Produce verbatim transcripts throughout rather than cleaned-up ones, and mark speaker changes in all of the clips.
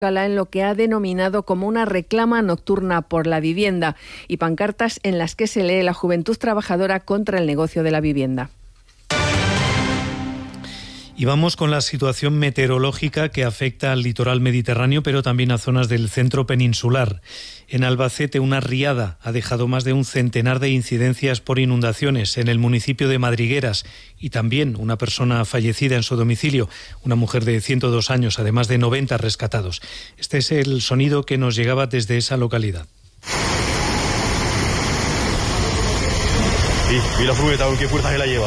Speaker 1: en lo que ha denominado como una reclama nocturna por la vivienda y pancartas en las que se lee la juventud trabajadora contra el negocio de la vivienda.
Speaker 2: Y vamos con la situación meteorológica que afecta al litoral mediterráneo, pero también a zonas del centro peninsular. En Albacete, una riada ha dejado más de un centenar de incidencias por inundaciones en el municipio de Madrigueras y también una persona fallecida en su domicilio, una mujer de ciento dos años, además de noventa rescatados. Este es el sonido que nos llegaba desde esa localidad.
Speaker 3: Y, y la furgoneta, ¿con qué fuerza se la lleva?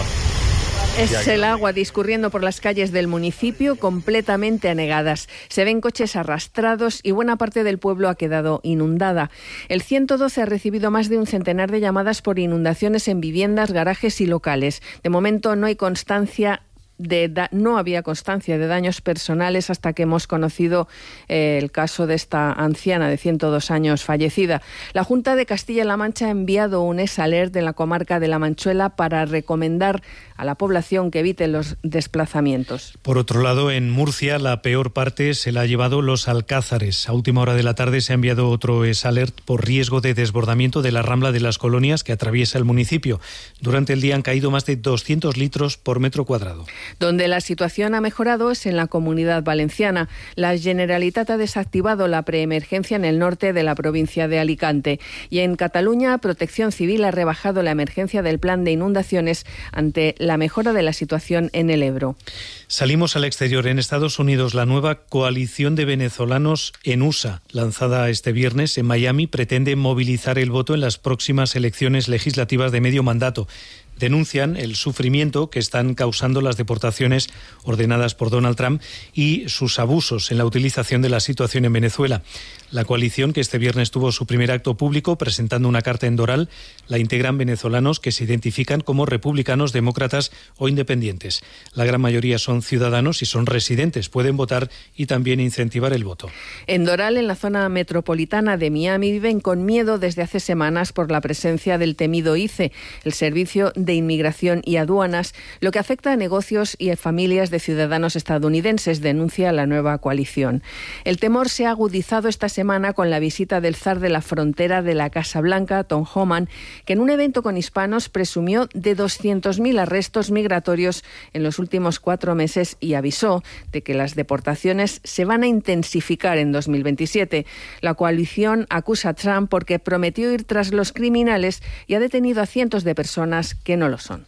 Speaker 1: Es el agua discurriendo por las calles del municipio completamente anegadas. Se ven coches arrastrados y buena parte del pueblo ha quedado inundada. El ciento doce ha recibido más de un centenar de llamadas por inundaciones en viviendas, garajes y locales. De momento no hay constancia De da- no había constancia de daños personales hasta que hemos conocido eh, el caso de esta anciana de ciento dos años fallecida. La Junta de Castilla-La Mancha ha enviado un S Alert en la comarca de La Manchuela para recomendar a la población que evite los desplazamientos.
Speaker 2: Por otro lado, en Murcia, la peor parte se la ha llevado Los Alcázares. A última hora de la tarde se ha enviado otro S Alert por riesgo de desbordamiento de la Rambla de las Colonias que atraviesa el municipio. Durante el día han caído más de doscientos litros por metro cuadrado.
Speaker 1: Donde la situación ha mejorado es en la Comunidad Valenciana. La Generalitat ha desactivado la preemergencia en el norte de la provincia de Alicante. Y en Cataluña, Protección Civil ha rebajado la emergencia del plan de inundaciones ante la mejora de la situación en el Ebro.
Speaker 2: Salimos al exterior. En Estados Unidos, la nueva coalición de venezolanos en U S A, lanzada este viernes en Miami, pretende movilizar el voto en las próximas elecciones legislativas de medio mandato. Denuncian el sufrimiento que están causando las deportaciones ordenadas por Donald Trump y sus abusos en la utilización de la situación en Venezuela. La coalición, que este viernes tuvo su primer acto público presentando una carta en Doral, la integran venezolanos que se identifican como republicanos, demócratas o independientes. La gran mayoría son ciudadanos y son residentes, pueden votar y también incentivar el voto.
Speaker 1: En Doral, en la zona metropolitana de Miami, viven con miedo desde hace semanas por la presencia del temido I C E, el Servicio de Inmigración y Aduanas, lo que afecta a negocios y a familias de ciudadanos estadounidenses, denuncia la nueva coalición. El temor se ha agudizado esta semana con la visita del zar de la frontera de la Casa Blanca, Tom Homan, que en un evento con hispanos presumió de doscientos mil arrestos migratorios en los últimos cuatro meses y avisó de que las deportaciones se van a intensificar en dos mil veintisiete. La coalición acusa a Trump porque prometió ir tras los criminales y ha detenido a cientos de personas que no lo son.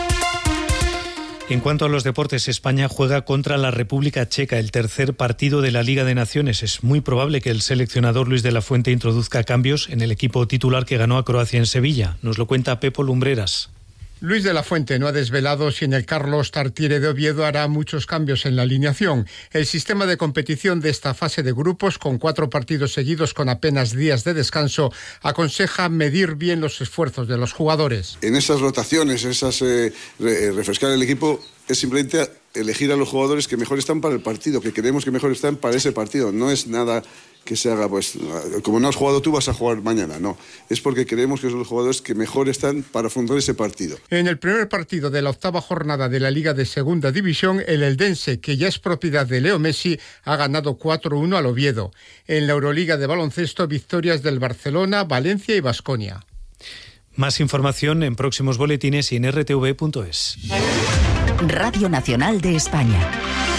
Speaker 2: En cuanto a los deportes, España juega contra la República Checa, el tercer partido de la Liga de Naciones. Es muy probable que el seleccionador Luis de la Fuente introduzca cambios en el equipo titular que ganó a Croacia en Sevilla. Nos lo cuenta Pepo Lumbreras.
Speaker 4: Luis de la Fuente no ha desvelado si en el Carlos Tartiere de Oviedo hará muchos cambios en la alineación. El sistema de competición de esta fase de grupos, con cuatro partidos seguidos con apenas días de descanso, aconseja medir bien los esfuerzos de los jugadores.
Speaker 5: En esas rotaciones, esas eh, refrescar el equipo, es simplemente elegir a los jugadores que mejor están para el partido, que creemos que mejor están para ese partido. No es nada que se haga, pues, como no has jugado tú, vas a jugar mañana. No, es porque creemos que son los jugadores que mejor están para afrontar ese partido.
Speaker 4: En el primer partido de la octava jornada de la Liga de Segunda División, el Eldense, que ya es propiedad de Leo Messi, ha ganado cuatro uno al Oviedo. En la Euroliga de baloncesto, victorias del Barcelona, Valencia y Baskonia.
Speaker 2: Más información en próximos boletines y en r t v punto es.
Speaker 6: Radio Nacional de España.